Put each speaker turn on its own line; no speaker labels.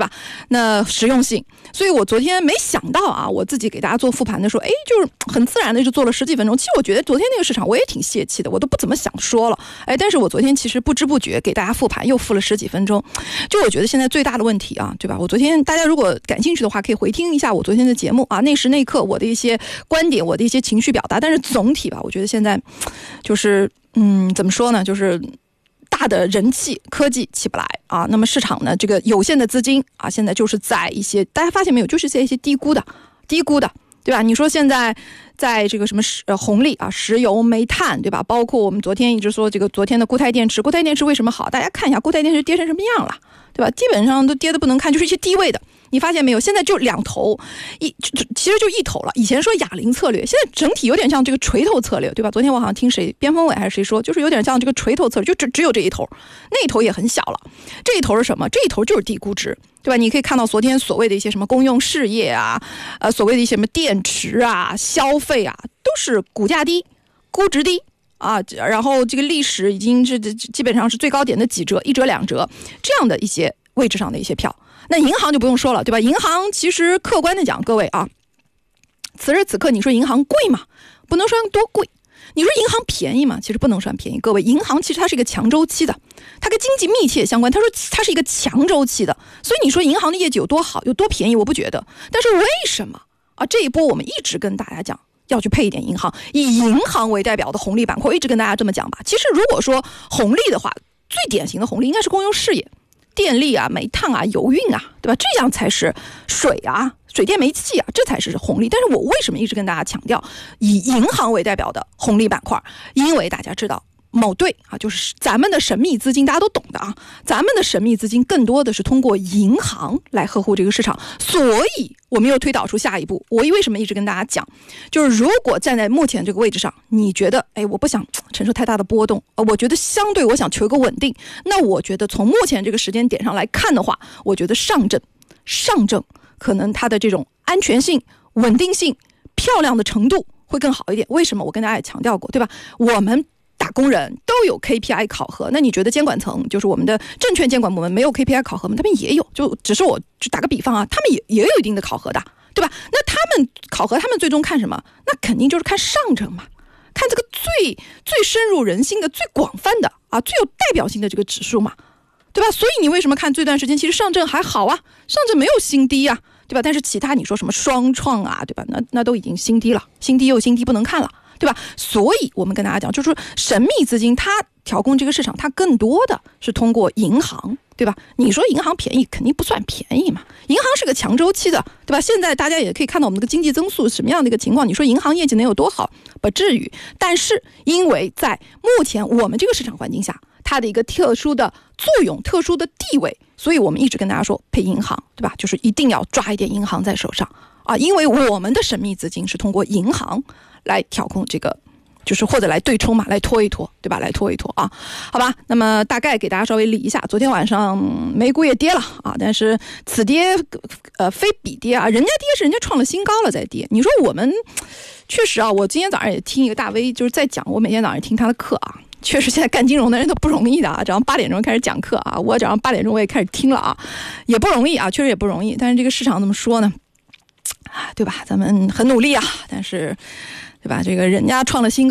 吧？那实用性，所以我昨天没想到啊，我自己给大家做复盘的时候，就是很自然的就做了10几分钟。其实我觉得昨天那个市场我也挺泄气的，我都不怎么想说了，但是我昨天其实不知不觉给大家复盘又复了10几分钟。就我觉得现在最大的问题啊，对吧？我昨天大家如果感兴趣的话，可以回听一下我昨天的节目啊，那时那刻我的一些观点，我的一些情绪表达。但是总体吧，我觉得现在就是怎么说呢，就是大的人气科技起不来啊，那么市场呢，这个有限的资金啊，现在就是在一些大家发现没有，就是在一些低估的，对吧？你说现在在这个什么红利啊，石油、煤炭，对吧？包括我们昨天一直说这个昨天的固态电池为什么好？大家看一下固态电池跌成什么样了，对吧？基本上都跌得不能看，就是一些低位的。你发现没有？现在就两头，其实就一头了。以前说哑铃策略，现在整体有点像这个锤头策略，对吧？昨天我好像听边锋伟还是谁说，就是有点像这个锤头策略，就只有这一头，那一头也很小了。这一头是什么？这一头就是低估值，对吧？你可以看到昨天所谓的一些什么公用事业啊，所谓的一些什么电池啊、消费啊，都是股价低、估值低啊，然后这个历史已经是基本上是最高点的几折、1折、2折这样的一些位置上的一些票。那银行就不用说了，对吧？银行其实客观的讲，各位啊，此时此刻你说银行贵吗？不能说多贵。你说银行便宜吗？其实不能算便宜。各位，银行其实它是一个强周期的，它跟经济密切相关。他说它是一个强周期的，所以你说银行的业绩有多好，有多便宜，我不觉得。但是为什么啊？这一波我们一直跟大家讲要去配一点银行，以银行为代表的红利板块，我一直跟大家这么讲吧。其实如果说红利的话，最典型的红利应该是公用事业。电力啊、煤炭啊、油运啊，对吧？这样才是水啊、水电煤气啊，这才是红利。但是我为什么一直跟大家强调以银行为代表的红利板块？因为大家知道某队啊，就是咱们的神秘资金，大家都懂的啊。咱们的神秘资金更多的是通过银行来呵护这个市场，所以我们又推导出下一步。我为什么一直跟大家讲，就是如果站在目前这个位置上，你觉得我不想承受太大的波动，我觉得相对我想求一个稳定，那我觉得从目前这个时间点上来看的话，我觉得上证可能它的这种安全性、稳定性、漂亮的程度会更好一点。为什么？我跟大家也强调过，对吧？我们打工人都有 KPI 考核，那你觉得监管层就是我们的证券监管部门没有 KPI 考核吗？他们也有，就只是我就打个比方啊，他们也有一定的考核的，对吧？那他们考核，他们最终看什么？那肯定就是看上证嘛，看这个最深入人心的、最广泛的啊、最有代表性的这个指数嘛，对吧？所以你为什么看这段时间其实上证还好啊，上证没有新低啊，对吧？但是其他你说什么双创啊，对吧？那都已经新低了，新低又新低，不能看了。对吧？所以我们跟大家讲，就是神秘资金它调控这个市场，它更多的是通过银行，对吧？你说银行便宜，肯定不算便宜嘛。银行是个强周期的，对吧？现在大家也可以看到我们这个经济增速什么样的一个情况。你说银行业绩能有多好？不至于。但是因为在目前我们这个市场环境下，它的一个特殊的作用、特殊的地位，所以我们一直跟大家说配银行，对吧？就是一定要抓一点银行在手上啊，因为我们的神秘资金是通过银行来调控这个，就是或者来对冲嘛，来拖一拖，对吧？来拖一拖啊，好吧。那么大概给大家稍微理一下，昨天晚上美股也跌了啊，但是此跌非彼跌啊，人家跌是人家创了新高了再跌。你说我们确实啊，我今天早上也听一个大 V 就是在讲，我每天早上听他的课啊。确实，现在干金融的人都不容易的啊！早上8点钟开始讲课啊，我早上8点钟我也开始听了啊，也不容易啊，确实也不容易。但是这个市场怎么说呢？对吧？咱们很努力啊，但是，对吧？这个人家创了新高。